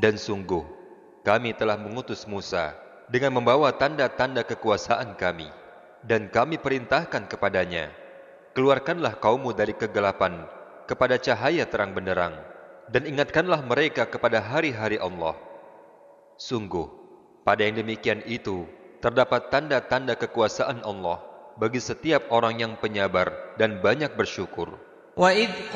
Dan sungguh, kami telah mengutus Musa dengan membawa tanda-tanda kekuasaan kami. Dan kami perintahkan kepadanya, keluarkanlah kaummu dari kegelapan kepada cahaya terang benderang, dan ingatkanlah mereka kepada hari-hari Allah. Sungguh, pada yang demikian itu, terdapat tanda-tanda kekuasaan Allah bagi setiap orang yang penyabar dan banyak bersyukur. وَإِذْ